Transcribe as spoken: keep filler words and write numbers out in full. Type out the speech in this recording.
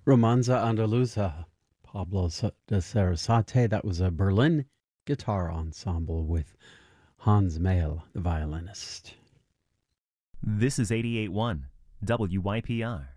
Romanza Andaluza, Pablo de Sarasate. That was a Berlin guitar ensemble with Hans Mael, the violinist. This is eighty-eight point one W Y P R.